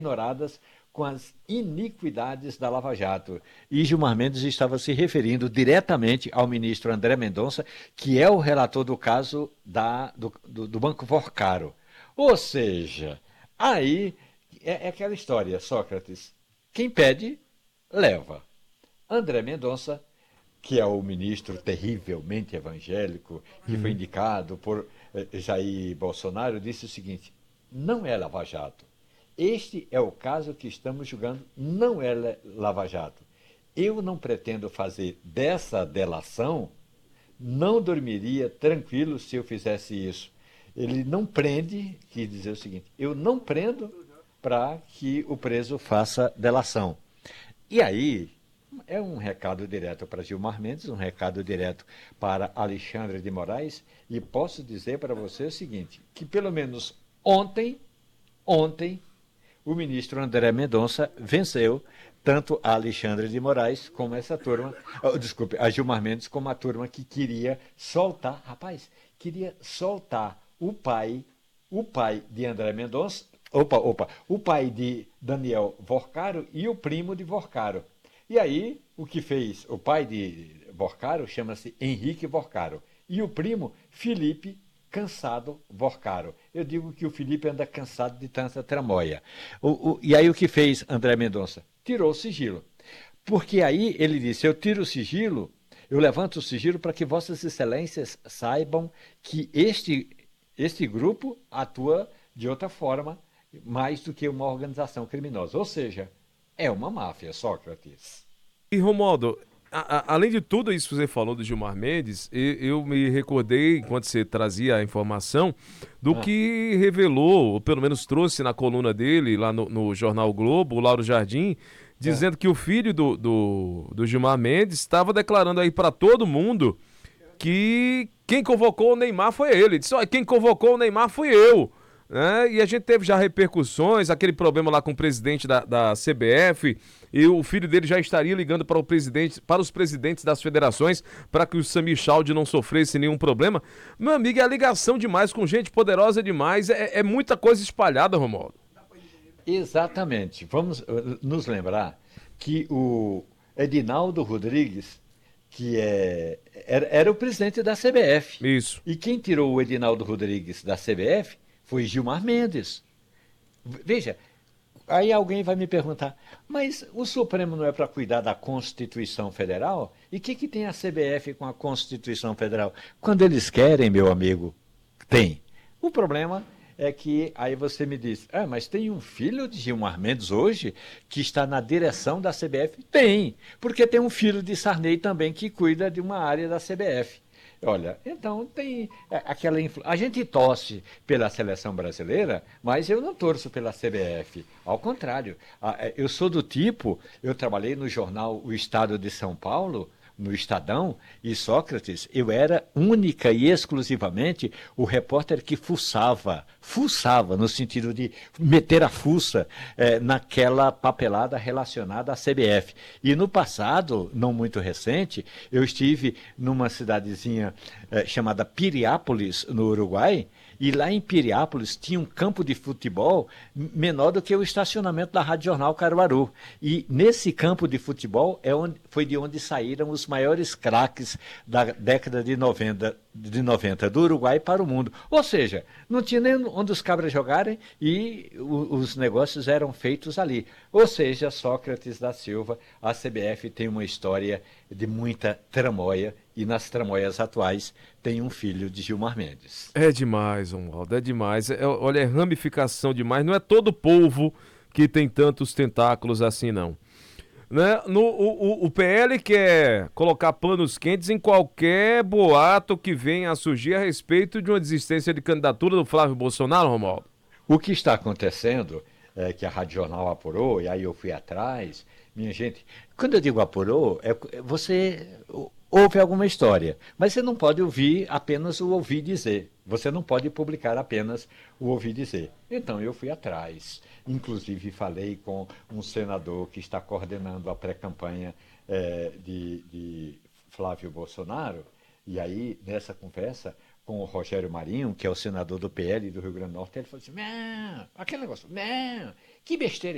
ignoradas com as iniquidades da Lava Jato. E Gilmar Mendes estava se referindo diretamente ao ministro André Mendonça, que é o relator do caso do Banco Forcaro. Ou seja, aí é aquela história, Sócrates. Quem pede, leva. André Mendonça, que é o ministro terrivelmente evangélico, que foi Uhum. indicado por Jair Bolsonaro, disse o seguinte: não é Lava Jato. Este é o caso que estamos julgando, não é Lava Jato. Eu não pretendo fazer dessa delação, não dormiria tranquilo se eu fizesse isso. Ele não prende, quis dizer o seguinte: eu não prendo para que o preso faça delação. E aí, é um recado direto para Gilmar Mendes, um recado direto para Alexandre de Moraes, e posso dizer para você o seguinte, que pelo menos ontem, o ministro André Mendonça venceu tanto a Alexandre de Moraes como essa turma, desculpe, a Gilmar Mendes como a turma que queria soltar, rapaz, queria soltar o pai de André Mendonça, o pai de Daniel Vorcaro e o primo de Vorcaro. E aí, o que fez o pai de Vorcaro chama-se Henrique Vorcaro e o primo Felipe Cansado Vorcaro. Eu digo que o Felipe anda cansado de tanta tramóia. E aí o que fez André Mendonça? Tirou o sigilo. Porque aí ele disse: eu tiro o sigilo, eu levanto o sigilo para que Vossas Excelências saibam que este grupo atua de outra forma, mais do que uma organização criminosa. Ou seja, é uma máfia, Sócrates. E Romualdo, além de tudo isso que você falou do Gilmar Mendes, eu me recordei, enquanto você trazia a informação, do Ah, que revelou, ou pelo menos trouxe na coluna dele, lá no jornal o Globo, o Lauro Jardim, ah. dizendo que o filho do Gilmar Mendes estava declarando aí para todo mundo que quem convocou o Neymar foi ele. Ele disse: olha, quem convocou o Neymar fui eu. Né? E a gente teve já repercussões, aquele problema lá com o presidente da CBF, e o filho dele já estaria ligando para o presidente, para os presidentes das federações, para que o Samir Chaldi não sofresse nenhum problema. Meu amigo, é ligação demais com gente poderosa demais, é muita coisa espalhada, Romualdo. Exatamente. Vamos nos lembrar que o Edinaldo Rodrigues, era o presidente da CBF. Isso. E quem tirou o Edinaldo Rodrigues da CBF foi Gilmar Mendes. Veja, aí alguém vai me perguntar, mas o Supremo não é para cuidar da Constituição Federal? E o que tem a CBF com a Constituição Federal? Quando eles querem, meu amigo, tem. O problema é que aí você me diz: mas tem um filho de Gilmar Mendes hoje que está na direção da CBF? Tem, porque tem um filho de Sarney também que cuida de uma área da CBF. Olha, então tem aquela a gente torce pela seleção brasileira, mas eu não torço pela CBF. Ao contrário, eu sou do tipo, eu trabalhei no jornal O Estado de São Paulo, no Estadão, e Sócrates, eu era única e exclusivamente o repórter que fuçava no sentido de meter a fuça naquela papelada relacionada à CBF. E no passado, não muito recente, eu estive numa cidadezinha chamada Piriápolis, no Uruguai, e lá em Piriápolis tinha um campo de futebol menor do que o estacionamento da Rádio Jornal Caruaru. E nesse campo de futebol foi de onde saíram os maiores craques da década de 90 do Uruguai para o mundo. Ou seja, não tinha nem onde os cabras jogarem e os negócios eram feitos ali. Ou seja, Sócrates da Silva, a CBF tem uma história de muita tramóia e nas tramóias atuais tem um filho de Gilmar Mendes. É demais, Romualdo, é demais. Olha, é ramificação demais. Não é todo polvo que tem tantos tentáculos assim, não. Né? O PL quer colocar panos quentes em qualquer boato que venha a surgir a respeito de uma desistência de candidatura do Flávio Bolsonaro, Romualdo. O que está acontecendo é que a Rádio Jornal apurou, e aí eu fui atrás. Minha gente, quando eu digo apurou, você ouve alguma história, mas você não pode ouvir apenas o ouvir dizer. Você não pode publicar apenas o ouvir dizer. Então eu fui atrás. Inclusive falei com um senador que está coordenando a pré-campanha de Flávio Bolsonaro, e aí, nessa conversa, com o Rogério Marinho, que é o senador do PL do Rio Grande do Norte, ele falou assim: não, aquele negócio, não, que besteira